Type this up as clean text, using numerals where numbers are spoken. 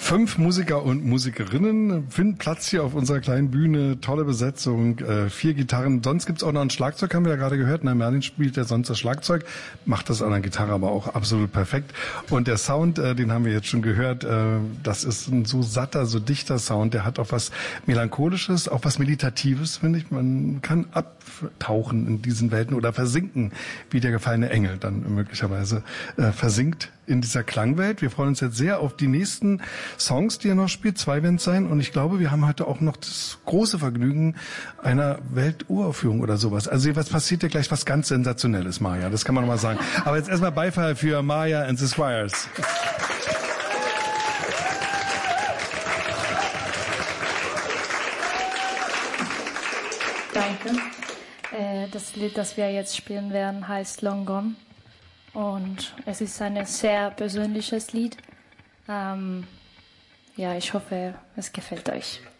5 Musiker und Musikerinnen finden Platz hier auf unserer kleinen Bühne. Tolle Besetzung, 4 Gitarren. Sonst gibt's auch noch ein Schlagzeug, haben wir ja gerade gehört. Merlin spielt ja sonst das Schlagzeug, macht das an der Gitarre aber auch absolut perfekt. Und der Sound, den haben wir jetzt schon gehört, das ist ein so satter, so dichter Sound. Der hat auch was Melancholisches, auch was Meditatives, finde ich. Man kann abtauchen in diesen Welten oder versinken, wie der gefallene Engel dann möglicherweise versinkt in dieser Klangwelt. Wir freuen uns jetzt sehr auf die nächsten Songs, die er noch spielt. 2 werden es sein. Und ich glaube, wir haben heute auch noch das große Vergnügen einer Welturaufführung oder sowas. Also was passiert ja gleich was ganz Sensationelles, Maja. Das kann man noch mal sagen. Aber jetzt erstmal Beifall für Maja and the Squires. Danke. Das Lied, das wir jetzt spielen werden, heißt Long Gone. Und es ist ein sehr persönliches Lied. Ja, ich hoffe, es gefällt euch.